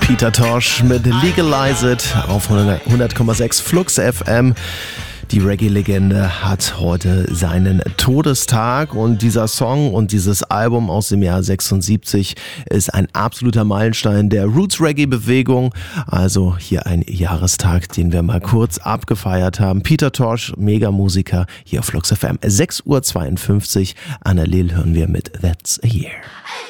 Peter Tosh mit Legalize It auf 100,6 Flux FM. Die Reggae-Legende hat heute seinen Todestag und dieser Song und dieses Album aus dem Jahr 76 ist ein absoluter Meilenstein der Roots-Reggae-Bewegung. Also hier ein Jahrestag, den wir mal kurz abgefeiert haben. Peter Tosh, Mega-Musiker hier auf Flux FM. 6:52 Uhr. Annalil hören wir mit That's a Year.